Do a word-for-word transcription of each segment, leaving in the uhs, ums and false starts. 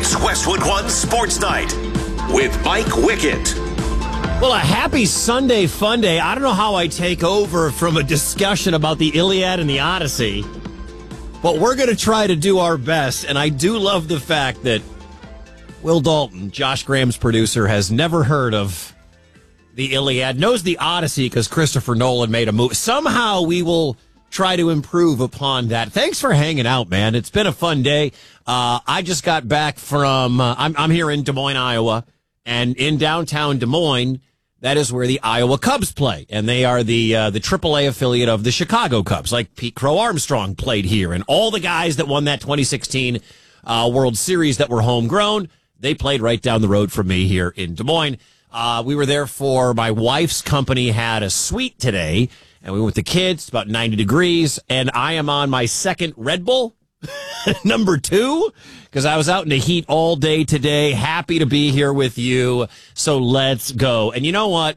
It's Westwood One Sports Night with Mike Wickett. Well, a happy Sunday fun day. I don't know how I take over from a discussion about the Iliad and the Odyssey, but we're going to try to do our best. And I do love the fact that Will Dalton, Josh Graham's producer, has never heard of the Iliad, knows the Odyssey because Christopher Nolan made a movie. Somehow we will try to improve upon that. Thanks for hanging out, man. It's been a fun day. Uh, I just got back from, uh, I'm, I'm here in Des Moines, Iowa, and in downtown Des Moines, that is where the Iowa Cubs play, and they are the uh, the triple A affiliate of the Chicago Cubs. Like Pete Crow Armstrong played here, and all the guys that won that twenty sixteen uh, World Series that were homegrown, they played right down the road from me here in Des Moines. Uh, we were there for my wife's company had a suite today, and we went with the kids. It's about ninety degrees, and I am on my second Red Bull, number two, because I was out in the heat all day today. Happy to be here with you, so let's go. And you know what?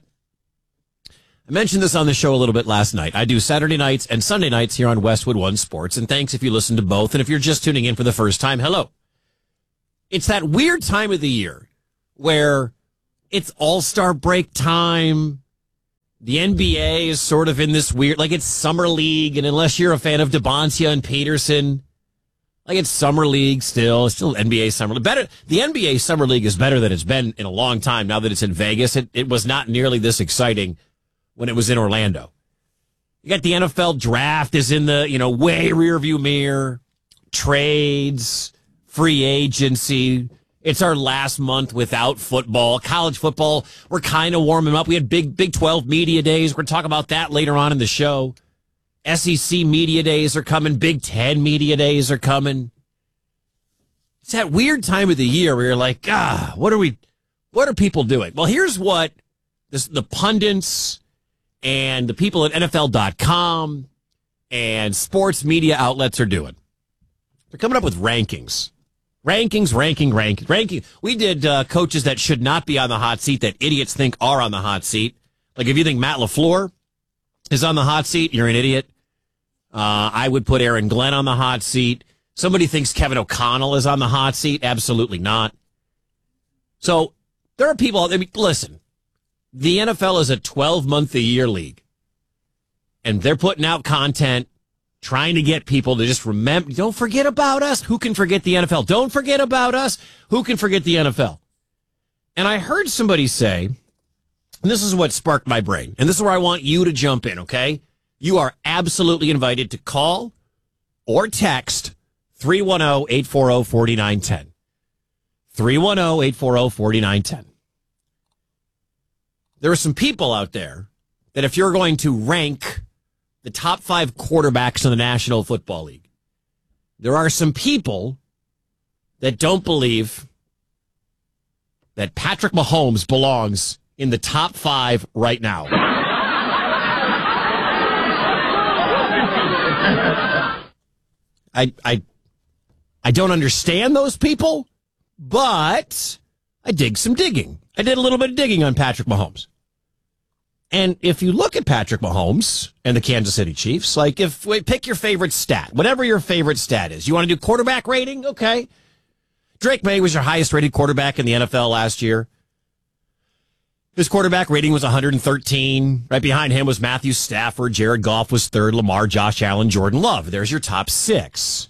I mentioned this on the show a little bit last night. I do Saturday nights and Sunday nights here on Westwood One Sports, and thanks if you listen to both. And if you're just tuning in for the first time, hello. It's that weird time of the year where it's all-star break time. The N B A is sort of in this weird, like it's summer league, and unless you're a fan of DeBoncia and Peterson, like it's summer league still. It's still N B A summer league. Better, the N B A summer league is better than it's been in a long time now that it's in Vegas. It, it was not nearly this exciting when it was in Orlando. You got the N F L draft is in the, you know, way rearview mirror, trades, free agency. It's our last month without football. College football, we're kind of warming up. We had big Big twelve media days. We're going to talk about that later on in the show. S E C media days are coming. Big Ten media days are coming. It's that weird time of the year where you're like, ah, what are we, what are people doing? Well, here's what this, the pundits and the people at N F L dot com and sports media outlets are doing. They're coming up with rankings. Rankings, ranking, ranking, ranking. We did uh, coaches that should not be on the hot seat that idiots think are on the hot seat. Like if you think Matt LaFleur is on the hot seat, you're an idiot. Uh, I would put Aaron Glenn on the hot seat. Somebody thinks Kevin O'Connell is on the hot seat. Absolutely not. So there are people, I mean, listen, the N F L is a twelve-month-a-year league, and they're putting out content trying to get people to just remember, don't forget about us. Who can forget the N F L? Don't forget about us. Who can forget the N F L? And I heard somebody say, and this is what sparked my brain, and this is where I want you to jump in, okay? You are absolutely invited to call or text three one zero, eight four zero, four nine one zero. three one zero, eight four zero, four nine one zero. There are some people out there that if you're going to rank the top five quarterbacks in the National Football League, there are some people that don't believe that Patrick Mahomes belongs in the top five right now. I I I don't understand those people, but I dig some digging. I did a little bit of digging on Patrick Mahomes. And if you look at Patrick Mahomes and the Kansas City Chiefs, like if we pick your favorite stat, whatever your favorite stat is, you want to do quarterback rating? Okay. Drake May was your highest rated quarterback in the N F L last year. His quarterback rating was one hundred thirteen. Right behind him was Matthew Stafford. Jared Goff was third. Lamar, Josh Allen, Jordan Love. There's your top six.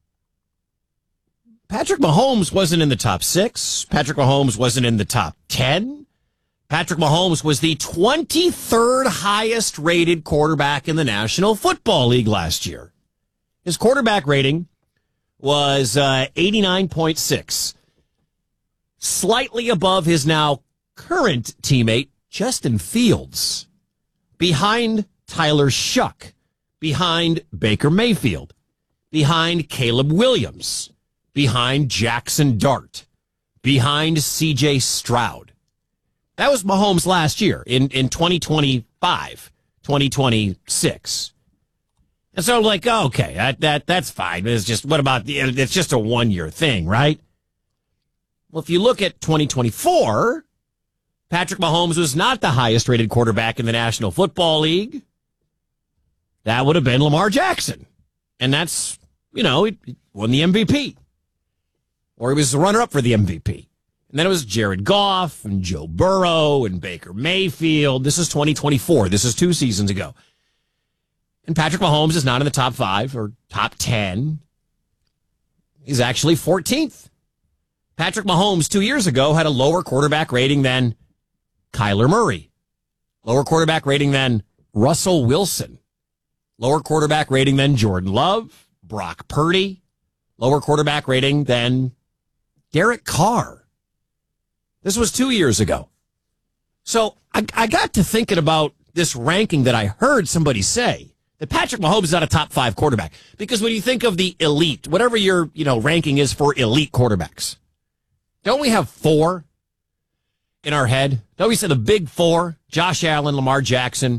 Patrick Mahomes wasn't in the top six. Patrick Mahomes wasn't in the top ten. Patrick Mahomes was the twenty-third highest rated quarterback in the National Football League last year. His quarterback rating was uh, eighty-nine point six. Slightly above his now current teammate, Justin Fields. Behind Tyler Shuck. Behind Baker Mayfield. Behind Caleb Williams. Behind Jackson Dart. Behind C J Stroud. That was Mahomes last year in, in twenty twenty-five, twenty twenty-six. And so like, okay, that, that, that's fine. It's just, what about the, it's just a one year thing, right? Well, if you look at twenty twenty-four, Patrick Mahomes was not the highest rated quarterback in the National Football League. That would have been Lamar Jackson. And that's, you know, he won the M V P. or he was the runner-up for the M V P. And then it was Jared Goff and Joe Burrow and Baker Mayfield. This is twenty twenty-four. This is two seasons ago. And Patrick Mahomes is not in the top five or top ten. He's actually fourteenth. Patrick Mahomes two years ago had a lower quarterback rating than Kyler Murray. Lower quarterback rating than Russell Wilson. Lower quarterback rating than Jordan Love, Brock Purdy. Lower quarterback rating than Derek Carr. This was two years ago. So I, I got to thinking about this ranking that I heard somebody say, that Patrick Mahomes is not a top five quarterback. Because when you think of the elite, whatever your you know ranking is for elite quarterbacks, don't we have four in our head? Don't we say the big four? Josh Allen, Lamar Jackson,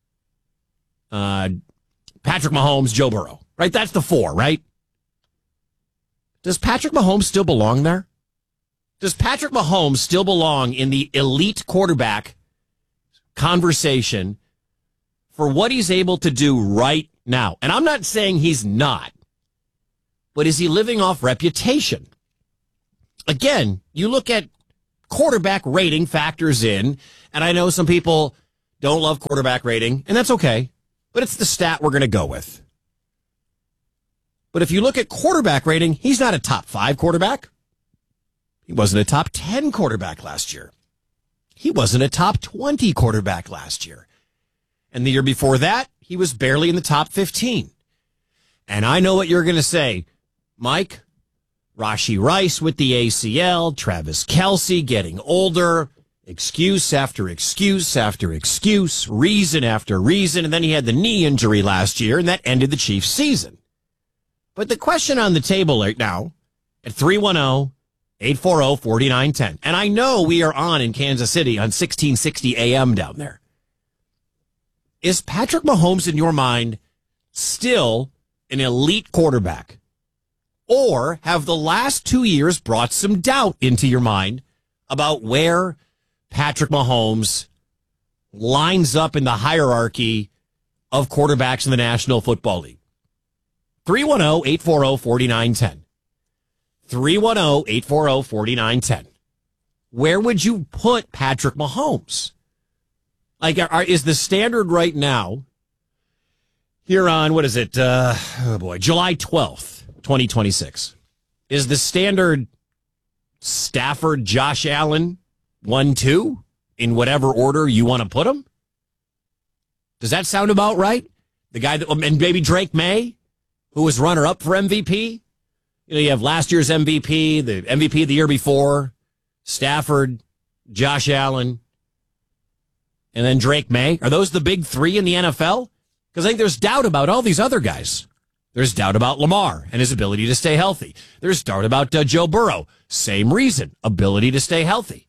uh, Patrick Mahomes, Joe Burrow. Right? That's the four, right? Does Patrick Mahomes still belong there? Does Patrick Mahomes still belong in the elite quarterback conversation for what he's able to do right now? And I'm not saying he's not, but is he living off reputation? Again, you look at quarterback rating factors in, and I know some people don't love quarterback rating, and that's okay, but it's the stat we're going to go with. But if you look at quarterback rating, he's not a top five quarterback. He wasn't a top ten quarterback last year. He wasn't a top twenty quarterback last year. And the year before that, he was barely in the top fifteen. And I know what you're going to say, Mike. Rashee Rice with the A C L, Travis Kelce getting older, excuse after excuse after excuse, reason after reason, and then he had the knee injury last year, and that ended the Chiefs' season. But the question on the table right now, at three one zero, eight four zero, four nine one zero, and I know we are on in Kansas City on sixteen sixty A M down there, is Patrick Mahomes, in your mind, still an elite quarterback? Or have the last two years brought some doubt into your mind about where Patrick Mahomes lines up in the hierarchy of quarterbacks in the National Football League? three one zero, eight four zero, four nine one zero. three one zero, eight four zero, four nine one zero. Where would you put Patrick Mahomes? Like, are, is the standard right now here on, what is it? Uh, oh boy, July twelfth, twenty twenty-six. Is the standard Stafford, Josh Allen, one, two, in whatever order you want to put them? Does that sound about right? The guy that, and maybe Drake May, who was runner-up for M V P. You know, you have last year's M V P, the M V P the year before, Stafford, Josh Allen, and then Drake May. Are those the big three in the N F L? Because I think there's doubt about all these other guys. There's doubt about Lamar and his ability to stay healthy. There's doubt about uh, Joe Burrow. Same reason, ability to stay healthy.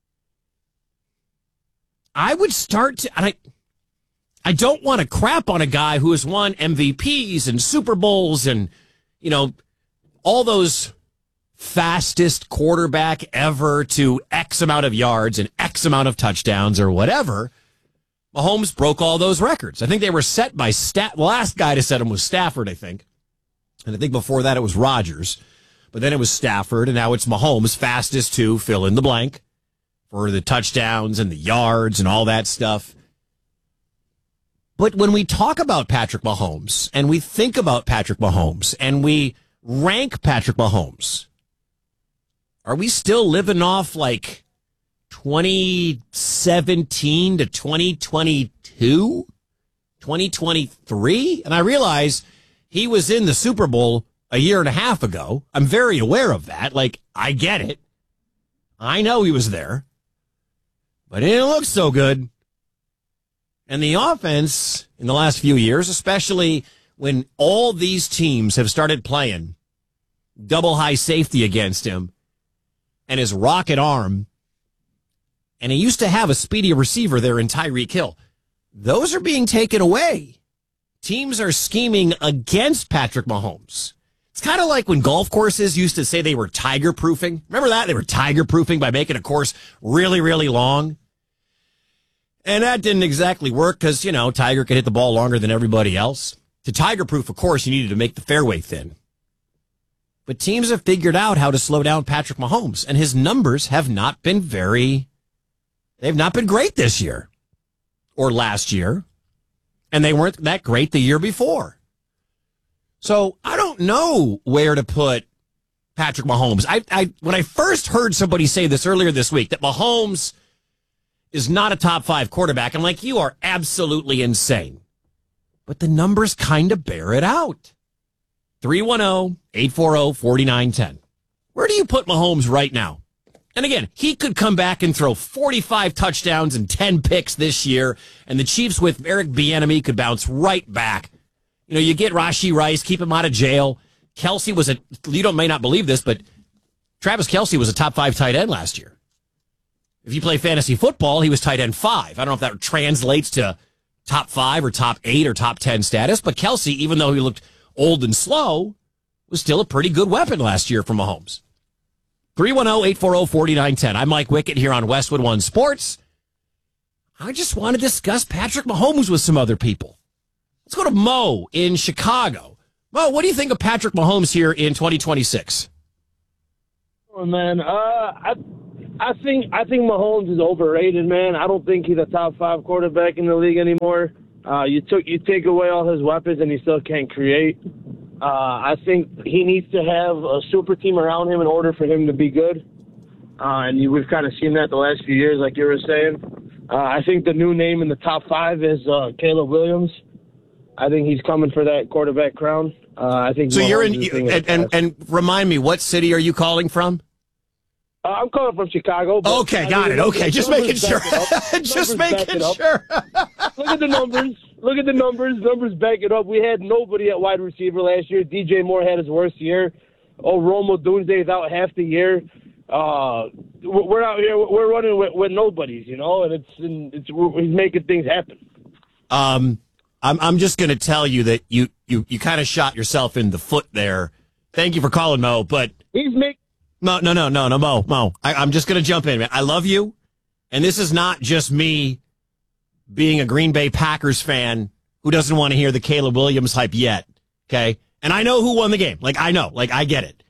I would start to, and I, I don't want to crap on a guy who has won M V Ps and Super Bowls and, you know, all those fastest quarterback ever to X amount of yards and X amount of touchdowns or whatever. Mahomes broke all those records. I think they were set by Stat. The last guy to set them was Stafford, I think. And I think before that it was Rodgers. But then it was Stafford, and now it's Mahomes, fastest to fill in the blank for the touchdowns and the yards and all that stuff. But when we talk about Patrick Mahomes, and we think about Patrick Mahomes, and we rank Patrick Mahomes, are we still living off like twenty seventeen to twenty twenty-two, twenty twenty-three? And I realize he was in the Super Bowl a year and a half ago. I'm very aware of that. Like, I get it. I know he was there. But it didn't look so good. And the offense in the last few years, especially when all these teams have started playing double high safety against him and his rocket arm, and he used to have a speedy receiver there in Tyreek Hill, those are being taken away. Teams are scheming against Patrick Mahomes. It's kind of like when golf courses used to say they were tiger-proofing. Remember that? They were tiger-proofing by making a course really, really long. And that didn't exactly work because, you know, Tiger could hit the ball longer than everybody else. To tiger-proof a course, you needed to make the fairway thin. But teams have figured out how to slow down Patrick Mahomes, and his numbers have not been very, they've not been great this year or last year, and they weren't that great the year before. So I don't know where to put Patrick Mahomes. I, I when I first heard somebody say this earlier this week, that Mahomes is not a top five quarterback, I'm like, you are absolutely insane. But the numbers kind of bear it out. three one zero, eight four zero, four nine one zero. Where do you put Mahomes right now? And again, he could come back and throw forty-five touchdowns and ten picks this year, and the Chiefs with Eric Bieniemy could bounce right back. You know, you get Rashee Rice, keep him out of jail. Kelce was a, you don't may not believe this, but Travis Kelce was a top five tight end last year. If you play fantasy football, he was tight end five. I don't know if that translates to top five or top eight or top ten status, but Kelce, even though he looked old and slow, was still a pretty good weapon last year for Mahomes. three one zero, eight four zero, four nine one zero. I'm Mike Wickett here on Westwood One Sports. I just want to discuss Patrick Mahomes with some other people. Let's go to Mo in Chicago. Mo, what do you think of Patrick Mahomes here in twenty twenty-six? Oh, man, uh, I I think I think Mahomes is overrated, man. I don't think he's a top five quarterback in the league anymore. Uh, you took you take away all his weapons, and he still can't create. Uh, I think he needs to have a super team around him in order for him to be good. Uh, and you, we've kind of seen that the last few years, like you were saying. Uh, I think the new name in the top five is uh, Caleb Williams. I think he's coming for that quarterback crown. Uh, I think. So Mahomes you're in, is you, and, and and remind me, what city are you calling from? Uh, I'm calling from Chicago. But, Okay, I got mean, it. Okay, just making sure. Just making sure. Look at the numbers. Look at the numbers. Numbers back it up. We had nobody at wide receiver last year. D J Moore had his worst year. Oh, Romo Doomsday is out half the year. Uh, we're out here. We're running with, with nobodies, you know, and it's and it's we're making things happen. Um, I'm I'm just going to tell you that you you you kind of shot yourself in the foot there. Thank you for calling, Mo, but He's making. No, no, no, no, no, Mo, Mo. I, I'm just going to jump in, man. I love you, and this is not just me being a Green Bay Packers fan who doesn't want to hear the Caleb Williams hype yet, okay? And I know who won the game. Like, I know. Like, I get it.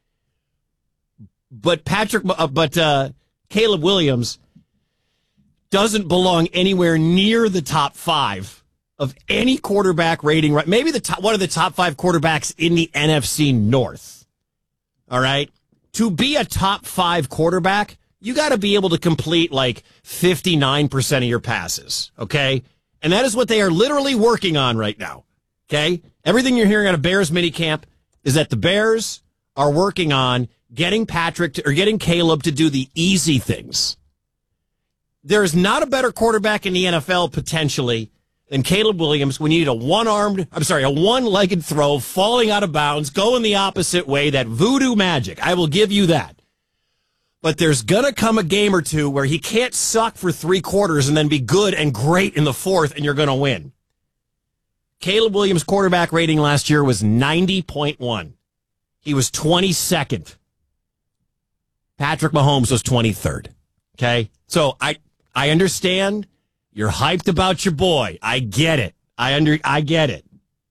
But Patrick, uh, but uh, Caleb Williams doesn't belong anywhere near the top five of any quarterback rating. Right? Maybe the top, one of the top five quarterbacks in the N F C North. All right? To be a top five quarterback, you got to be able to complete like fifty-nine percent of your passes, okay? And that is what they are literally working on right now, okay? Everything you're hearing out of Bears minicamp is that the Bears are working on getting Patrick to, or getting Caleb to do the easy things. There is not a better quarterback in the N F L potentially than Caleb Williams when you need a one-armed, I'm sorry, a one-legged throw, falling out of bounds, going the opposite way, that voodoo magic. I will give you that. But there's going to come a game or two where he can't suck for three quarters and then be good and great in the fourth, and you're going to win. Caleb Williams' quarterback rating last year was ninety point one. He was twenty-second. Patrick Mahomes was twenty-third. Okay? So I I understand you're hyped about your boy. I get it. I under I get it.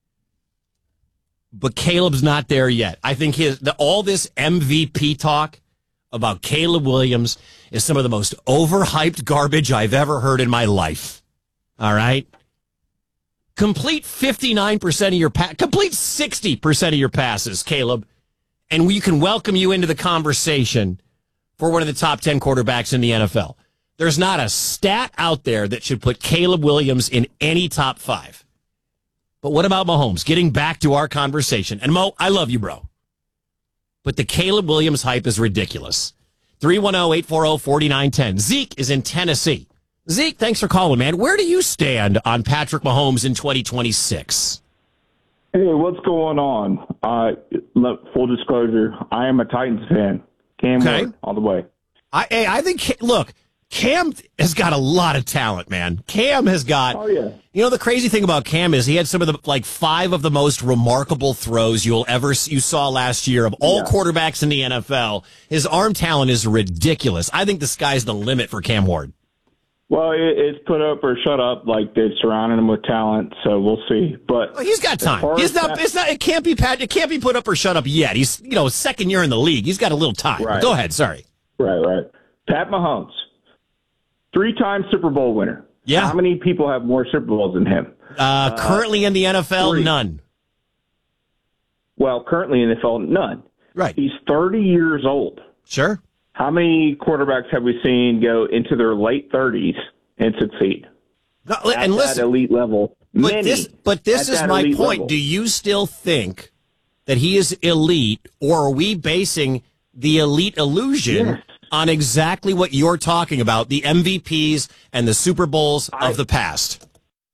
But Caleb's not there yet. I think his the, all this M V P talk about Caleb Williams is some of the most overhyped garbage I've ever heard in my life. All right? Complete fifty-nine percent of your pa- complete sixty percent of your passes, Caleb, and we can welcome you into the conversation for one of the top ten quarterbacks in the N F L. There's not a stat out there that should put Caleb Williams in any top five. But what about Mahomes? Getting back to our conversation. And Mo, I love you, bro. But the Caleb Williams hype is ridiculous. three one zero, eight four zero, four nine one zero. Zeke is in Tennessee. Zeke, thanks for calling, man. Where do you stand on Patrick Mahomes in twenty twenty-six? Hey, what's going on? Uh, full disclosure, I am a Titans fan. Cam Okay. Ward, all the way. I, hey, I think, look, Cam has got a lot of talent, man. Cam has got, Oh, yeah. you know, the crazy thing about Cam is he had some of the, like, five of the most remarkable throws you'll ever, you saw last year of all Yeah. quarterbacks in the N F L. His arm talent is ridiculous. I think the sky's the limit for Cam Ward. Well, it, it's put up or shut up. Like they've surrounded him with talent, so we'll see. But well, he's got time. He's not. Pat, it's not. It can't be Pat. It can't be put up or shut up yet. He's you know second year in the league. He's got a little time. Right. Go ahead. Sorry. Right. Right. Pat Mahomes, three-time Super Bowl winner. Yeah. How many people have more Super Bowls than him? Uh, uh, currently in the N F L, three. None. Well, currently in the N F L, none. Right. He's thirty years old. Sure. How many quarterbacks have we seen go into their late thirties and succeed? No, at and listen, that elite level. But Many this, but this is my point. Level. Do you still think that he is elite, or are we basing the elite illusion yes. on exactly what you're talking about, the M V Ps and the Super Bowls I, of the past?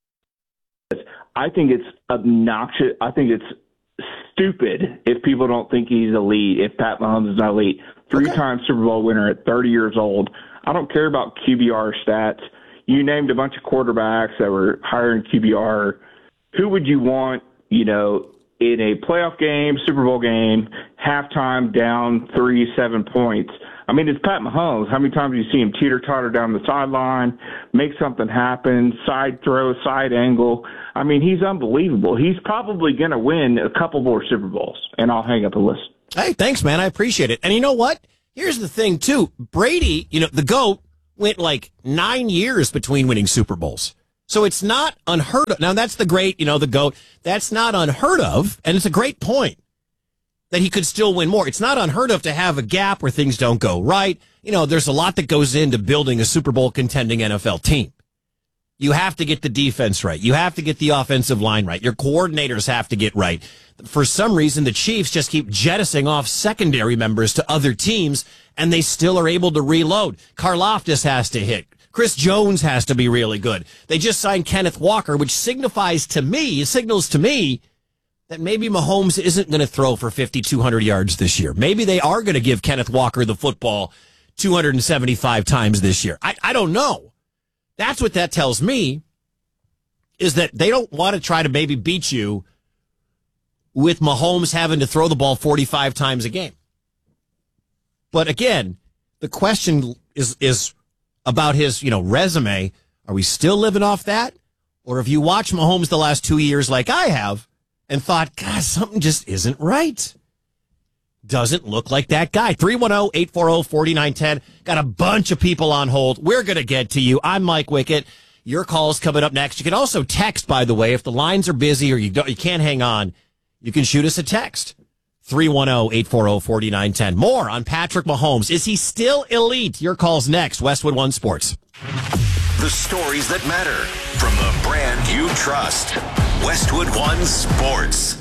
I think it's obnoxious. I think it's stupid if people don't think he's elite, if Pat Mahomes is not elite. Three-time okay. Super Bowl winner at thirty years old. I don't care about Q B R stats. You named a bunch of quarterbacks that were higher in Q B R. Who would you want, you know, in a playoff game, Super Bowl game, halftime down three, seven points? I mean, it's Pat Mahomes. How many times do you see him teeter-totter down the sideline, make something happen, side throw, side angle? I mean, he's unbelievable. He's probably going to win a couple more Super Bowls, and I'll hang up and listen. Hey, thanks, man. I appreciate it. And you know what? Here's the thing, too. Brady, you know, the GOAT, went like nine years between winning Super Bowls. So it's not unheard of. Now, that's the great, you know, the GOAT. That's not unheard of, and it's a great point that he could still win more. It's not unheard of to have a gap where things don't go right. You know, there's a lot that goes into building a Super Bowl contending N F L team. You have to get the defense right. You have to get the offensive line right. Your coordinators have to get right. For some reason, the Chiefs just keep jettisoning off secondary members to other teams, and they still are able to reload. Karlaftis has to hit. Chris Jones has to be really good. They just signed Kenneth Walker, which signifies to me, signals to me, that maybe Mahomes isn't going to throw for fifty-two hundred yards this year. Maybe they are going to give Kenneth Walker the football two hundred seventy-five times this year. I, I don't know. That's what that tells me, is that they don't want to try to maybe beat you with Mahomes having to throw the ball forty-five times a game. But again, the question is is about his, you know, resume. Are we still living off that? Or have you watched Mahomes the last two years like I have and thought, God, something just isn't right? Doesn't look like that guy. three one zero, eight four zero, four nine one zero. Got a bunch of people on hold. We're going to get to you. I'm Mike Wickett. Your call's coming up next. You can also text, by the way, if the lines are busy or you don't, you can't hang on. You can shoot us a text. three one zero, eight four zero, four nine one zero. More on Patrick Mahomes. Is he still elite? Your call's next. Westwood One Sports. The stories that matter from the brand you trust. Westwood One Sports.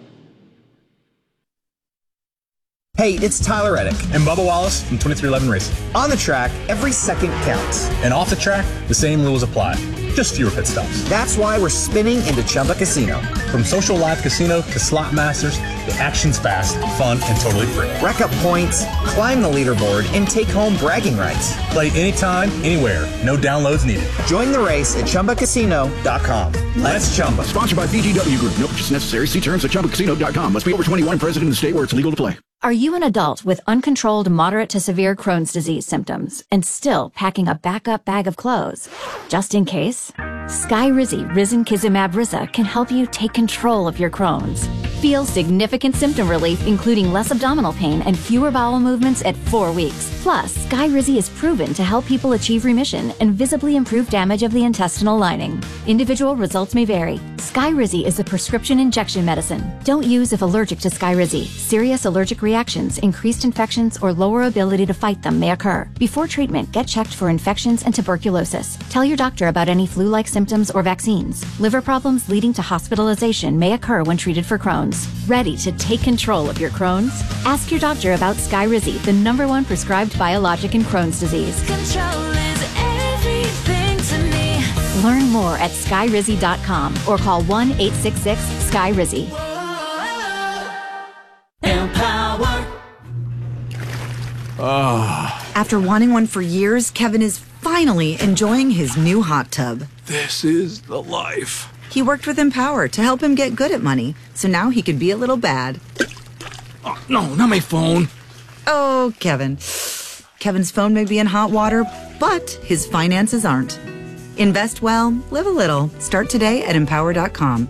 Hey, it's Tyler Reddick. And Bubba Wallace from twenty-three eleven Racing. On the track, every second counts. And off the track, the same rules apply. Just fewer pit stops. That's why we're spinning into Chumba Casino. From social live casino to slot masters, the action's fast, fun, and totally free. Rack up points, climb the leaderboard, and take home bragging rights. Play anytime, anywhere. No downloads needed. Join the race at Chumba Casino dot com. Let's Chumba. Sponsored by B G W Group. No purchase necessary. See terms at Chumba Casino dot com. Must be over twenty-one and present in the state where it's legal to play. Are you an adult with uncontrolled moderate to severe Crohn's disease symptoms and still packing a backup bag of clothes? Just in case? Skyrizi Risankizumab Riza can help you take control of your Crohn's. Feel significant symptom relief, including less abdominal pain and fewer bowel movements at four weeks. Plus, Skyrizi is proven to help people achieve remission and visibly improve damage of the intestinal lining. Individual results may vary. Skyrizi is a prescription injection medicine. Don't use if allergic to Skyrizi. Serious allergic reactions, increased infections, or lower ability to fight them may occur. Before treatment, get checked for infections and tuberculosis. Tell your doctor about any flu-like symptoms or vaccines. Liver problems leading to hospitalization may occur when treated for Crohn's. Ready to take control of your Crohn's? Ask your doctor about Skyrizi, the number one prescribed biologic in Crohn's disease. Control is everything to me. Learn more at skyrizi dot com or call one eight six six Skyrizi. Empower. Oh. After wanting one for years, Kevin is finally enjoying his new hot tub. This is the life. He worked with Empower to help him get good at money, so now he can be a little bad. Oh, no, not my phone. Oh, Kevin. Kevin's phone may be in hot water, but his finances aren't. Invest well, live a little. Start today at empower dot com.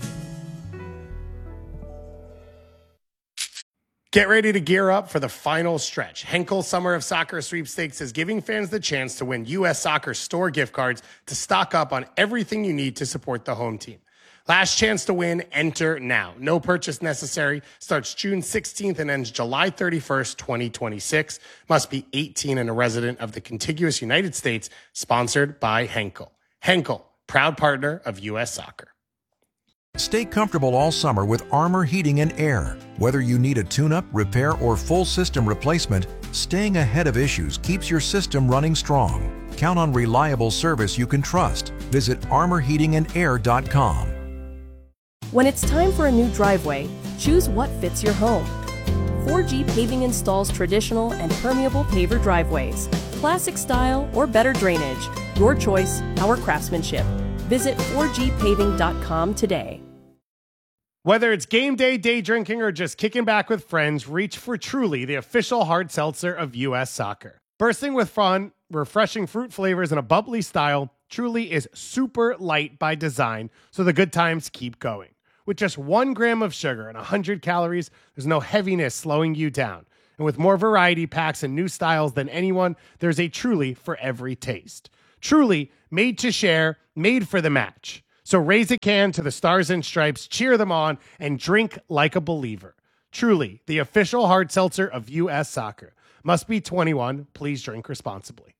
Get ready to gear up for the final stretch. Henkel Summer of Soccer Sweepstakes is giving fans the chance to win U S Soccer store gift cards to stock up on everything you need to support the home team. Last chance to win, enter now. No purchase necessary. Starts June sixteenth and ends July thirty-first, twenty twenty-six. Must be eighteen and a resident of the contiguous United States. Sponsored by Henkel. Henkel, proud partner of U S Soccer. Stay comfortable all summer with Armor Heating and Air. Whether you need a tune-up, repair, or full system replacement, staying ahead of issues keeps your system running strong. Count on reliable service you can trust. Visit armor heating and air dot com. When it's time for a new driveway, choose what fits your home. four G Paving installs traditional and permeable paver driveways, classic style or better drainage. Your choice, our craftsmanship. Visit four G paving dot com today. Whether it's game day, day drinking, or just kicking back with friends, reach for Truly, the official hard seltzer of U S Soccer. Bursting with fun, refreshing fruit flavors, and a bubbly style, Truly is super light by design, so the good times keep going. With just one gram of sugar and one hundred calories, there's no heaviness slowing you down. And with more variety packs and new styles than anyone, there's a Truly for every taste. Truly, made to share, made for the match. So raise a can to the Stars and Stripes, cheer them on, and drink like a believer. Truly, the official hard seltzer of U S Soccer. Must be twenty-one. Please drink responsibly.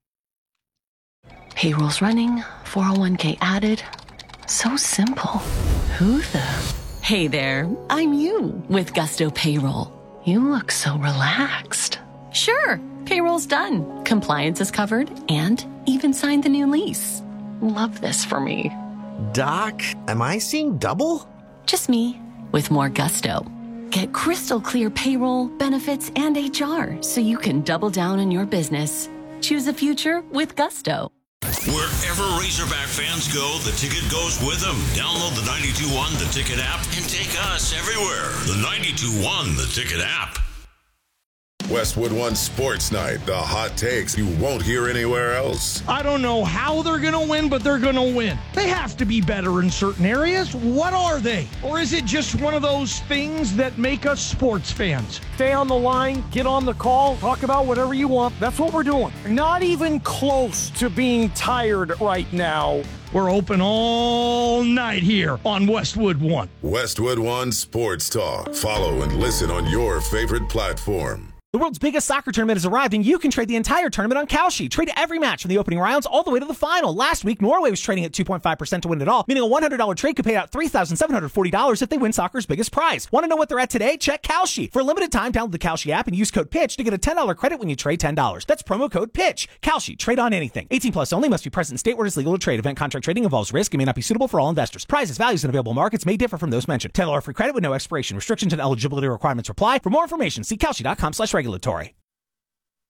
Payroll's running, four oh one k added. So simple. Who the? Hey there, I'm you with Gusto Payroll. You look so relaxed. Sure, payroll's done. Compliance is covered and even signed the new lease. Love this for me. Doc, am I seeing double? Just me with more gusto. Get crystal clear payroll, benefits, and H R so you can double down on your business. Choose a future with Gusto. Wherever Razorback fans go, the ticket goes with them. Download the ninety-two point one The Ticket app and take us everywhere. The ninety-two point one The Ticket app. Westwood One Sports Night, the hot takes you won't hear anywhere else. I don't know how they're going to win, but they're going to win. They have to be better in certain areas. What are they? Or is it just one of those things that make us sports fans? Stay on the line, get on the call, talk about whatever you want. That's what we're doing. Not even close to being tired right now. We're open all night here on Westwood One. Westwood One Sports Talk. Follow and listen on your favorite platform. The world's biggest soccer tournament has arrived, and you can trade the entire tournament on Kalshi. Trade every match from the opening rounds all the way to the final. Last week, Norway was trading at two point five percent to win it all, meaning a one hundred dollars trade could pay out three thousand seven hundred forty dollars if they win soccer's biggest prize. Want to know what they're at today? Check Kalshi. For a limited time, download the Kalshi app and use code PITCH to get a ten dollars credit when you trade ten dollars. That's promo code PITCH. Kalshi. Trade on anything. eighteen plus only. Must be present in state where it is legal to trade. Event contract trading involves risk and may not be suitable for all investors. Prizes, values, and available markets may differ from those mentioned. ten dollars free credit with no expiration. Restrictions and eligibility requirements apply. For more information, see Kalshi dot com slash regulatory.